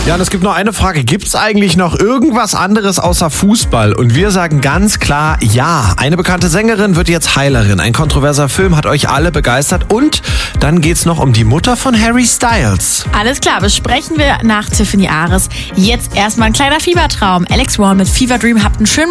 Ja, und es gibt noch eine Frage. Gibt es eigentlich noch irgendwas anderes außer Fußball? Und wir sagen ganz klar ja. Eine bekannte Sängerin wird jetzt Heilerin. Ein kontroverser Film hat euch alle begeistert. Und dann geht's noch um die Mutter von Harry Styles. Alles klar, besprechen wir nach Tiffany Ares. Jetzt erstmal ein kleiner Fiebertraum. Alex Warren mit Fever Dream. Habt einen schönen